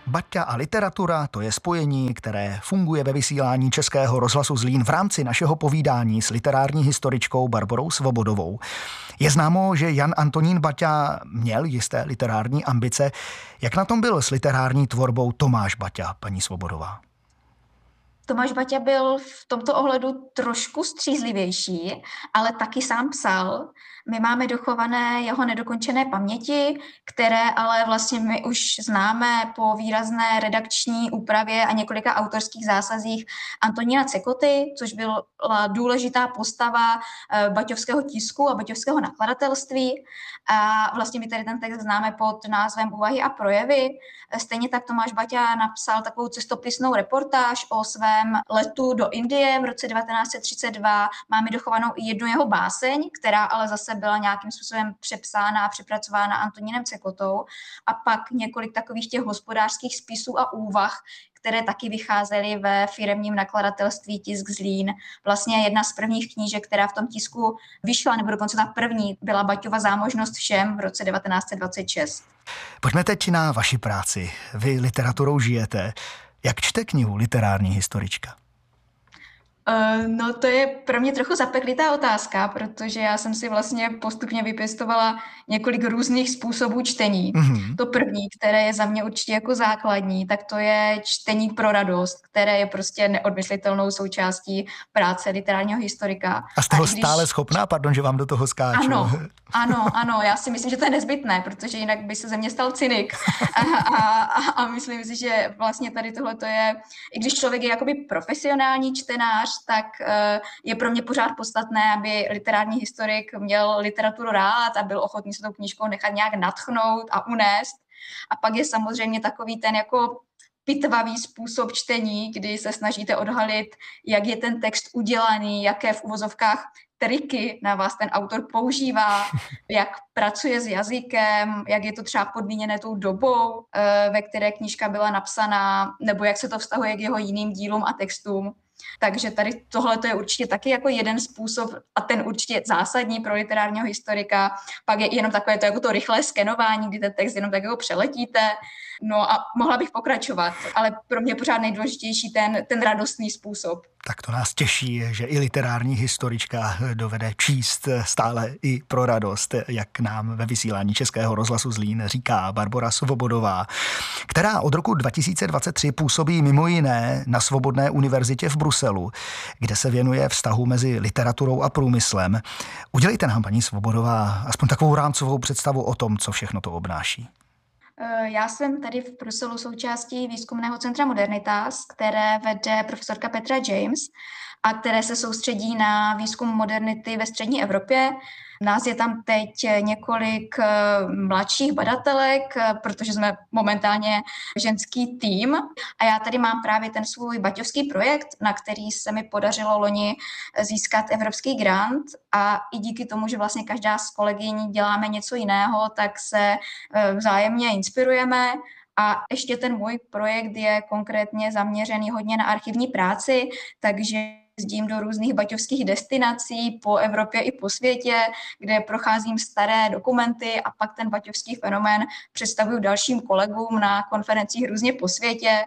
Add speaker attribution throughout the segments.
Speaker 1: Baťa a literatura, to je spojení, které funguje ve vysílání Českého rozhlasu Zlín v rámci našeho povídání s literární historičkou Barborou Svobodovou. Je známo, že Jan Antonín Baťa měl jisté literární ambice. Jak na tom byl s literární tvorbou Tomáš Baťa, paní Svobodová?
Speaker 2: Tomáš Baťa byl v tomto ohledu trošku střízlivější, ale taky sám psal. My máme dochované jeho nedokončené paměti, které ale vlastně my už známe po výrazné redakční úpravě a několika autorských zásazích Antonína Cekoty, což byla důležitá postava baťovského tisku a baťovského nakladatelství. A vlastně my tady ten text známe pod názvem Úvahy a projevy. Stejně tak Tomáš Baťa napsal takovou cestopisnou reportáž o svém letu do Indie v roce 1932. Máme dochovanou i jednu jeho báseň, která ale zase byla nějakým způsobem přepsána a přepracována Antonínem Cekotou. A pak několik takových těch hospodářských spisů a úvah, které taky vycházely ve firemním nakladatelství Tisk Zlín. Vlastně jedna z prvních knížek, která v tom tisku vyšla, nebo dokonce ta první, byla Baťova Zámožnost všem v roce 1926.
Speaker 1: Pojďme teď na vaši práci. Vy literaturou žijete. Jak čte knihu literární historička?
Speaker 2: No to je pro mě trochu zapeklitá otázka, protože já jsem si vlastně postupně vypěstovala několik různých způsobů čtení. Mm-hmm. To první, které je za mě určitě jako základní, tak to je čtení pro radost, které je prostě neodmyslitelnou součástí práce literárního historika.
Speaker 1: A jste toho stále schopná? Pardon, že vám do toho skáču.
Speaker 2: Ano, já si myslím, že to je nezbytné, protože jinak by se ze mě stal cynik. A myslím si, že vlastně tady tohle to je, i když člověk je jakoby profesionální čtenář, tak je pro mě pořád podstatné, aby literární historik měl literaturu rád a byl ochotný se tou knížkou nechat nějak nadchnout a unést. A pak je samozřejmě takový ten jako pitvavý způsob čtení, kdy se snažíte odhalit, jak je ten text udělaný, jaké v uvozovkách triky na vás ten autor používá, jak pracuje s jazykem, jak je to třeba podmíněné tou dobou, ve které knížka byla napsaná, nebo jak se to vztahuje k jeho jiným dílům a textům. Takže tady tohle je určitě taky jako jeden způsob a ten určitě zásadní pro literárního historika. Pak je jenom takové to jako to rychlé skenování, kdy ten text jenom tak jako přeletíte. No a mohla bych pokračovat, ale pro mě je pořád nejdůležitější ten radostný způsob.
Speaker 1: Tak to nás těší, že i literární historička dovede číst stále i pro radost, jak nám ve vysílání Českého rozhlasu Zlín říká Barbora Svobodová, která od roku 2023 působí mimo jiné na Svobodné univerzitě v Bruselu, kde se věnuje vztahu mezi literaturou a průmyslem. Udělejte nám, paní Svobodová, aspoň takovou rámcovou představu o tom, co všechno to obnáší.
Speaker 2: Já jsem tady v Bruselu součástí výzkumného centra Modernitas, které vede profesorka Petra James a které se soustředí na výzkum modernity ve střední Evropě. Nás je tam teď několik mladších badatelek, protože jsme momentálně ženský tým. A já tady mám právě ten svůj baťovský projekt, na který se mi podařilo loni získat evropský grant. A i díky tomu, že vlastně každá z kolegyní děláme něco jiného, tak se vzájemně inspirujeme. A ještě ten můj projekt je konkrétně zaměřený hodně na archivní práci, takže jezdím do různých baťovských destinací po Evropě i po světě, kde procházím staré dokumenty a pak ten baťovský fenomén představuju dalším kolegům na konferencích různě po světě.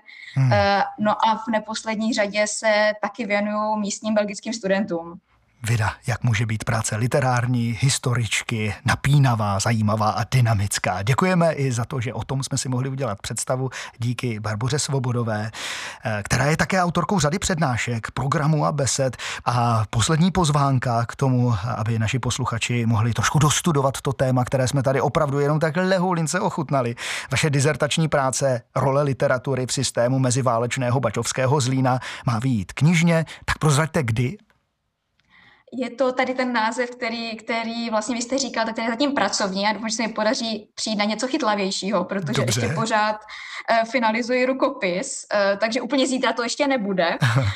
Speaker 2: No a v neposlední řadě se taky věnuju místním belgickým studentům.
Speaker 1: Vida, jak může být práce literární historičky napínavá, zajímavá a dynamická. Děkujeme i za to, že o tom jsme si mohli udělat představu díky Barboře Svobodové, která je také autorkou řady přednášek, programů a besed. A poslední pozvánka k tomu, aby naši posluchači mohli trošku dostudovat to téma, které jsme tady opravdu jenom tak lehoulince ochutnali. Vaše dizertační práce Role literatury v systému meziválečného baťovského Zlína má vyjít knižně, tak prozraďte kdy.
Speaker 2: Je to tady ten název, který vlastně vy jste říkal, tak ten je zatím pracovní a doufám, že se mi podaří přijít na něco chytlavějšího, protože ještě pořád finalizuji rukopis, takže úplně zítra to ještě nebude,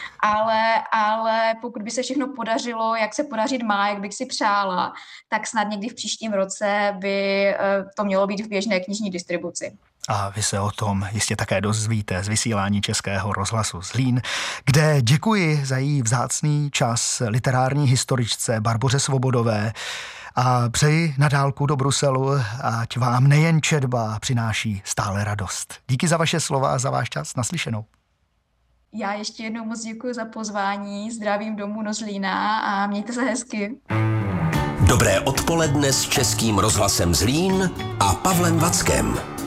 Speaker 2: ale pokud by se všechno podařilo, jak se podařit má, jak bych si přála, tak snad někdy v příštím roce by to mělo být v běžné knižní distribuci.
Speaker 1: A vy se o tom jistě také dozvíte z vysílání Českého rozhlasu Zlín, kde děkuji za její vzácný čas literární historičce Barboře Svobodové a přeji na dálku do Bruselu, ať vám nejen četba přináší stále radost. Díky za vaše slova a za váš čas. Naslyšenou.
Speaker 2: Já ještě jednou moc děkuji za pozvání, zdravím domů do Zlína a mějte se hezky.
Speaker 3: Dobré odpoledne s Českým rozhlasem Zlín a Pavlem Vackem.